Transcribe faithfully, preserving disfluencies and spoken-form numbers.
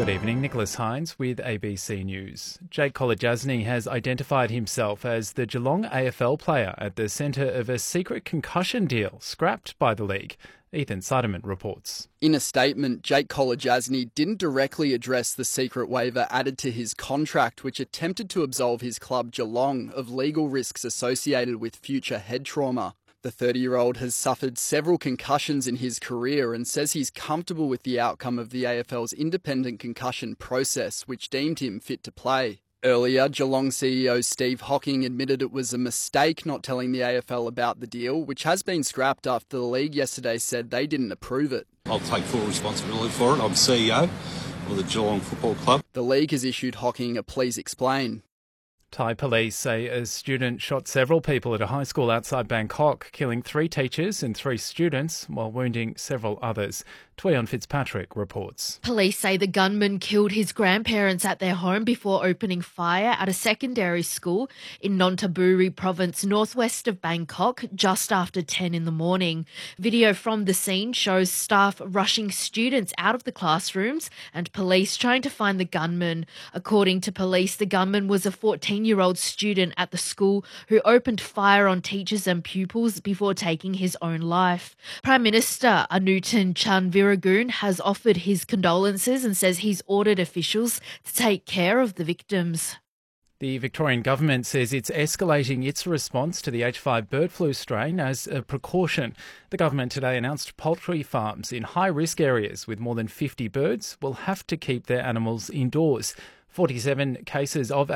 Good evening, Nicholas Hines with A B C News. Jake Kolodjasny has identified himself as the Geelong A F L player at the centre of a secret concussion deal scrapped by the league. Ethan Seidemann reports. In a statement, Jake Kolodjasny didn't directly address the secret waiver added to his contract, which attempted to absolve his club Geelong of legal risks associated with future head trauma. The thirty-year-old has suffered several concussions in his career and says he's comfortable with the outcome of the A F L's independent concussion process, which deemed him fit to play. Earlier, Geelong C E O Steve Hocking admitted it was a mistake not telling the A F L about the deal, which has been scrapped after the league yesterday said they didn't approve it. I'll take full responsibility for it. I'm C E O of the Geelong Football Club. The league has issued Hocking a please explain. Thai police say a student shot several people at a high school outside Bangkok, killing three teachers and three students while wounding several others. Tweon Fitzpatrick reports. Police say the gunman killed his grandparents at their home before opening fire at a secondary school in Nonthaburi province northwest of Bangkok just after ten in the morning. Video from the scene shows staff rushing students out of the classrooms and police trying to find the gunman. According to police, the gunman was a fourteen-year-old student at the school who opened fire on teachers and pupils before taking his own life. Prime Minister Anutin Chanvirakul has offered his condolences and says he's ordered officials to take care of the victims. The Victorian government says it's escalating its response to the H five bird flu strain as a precaution. The government today announced poultry farms in high-risk areas with more than fifty birds will have to keep their animals indoors. forty-seven cases of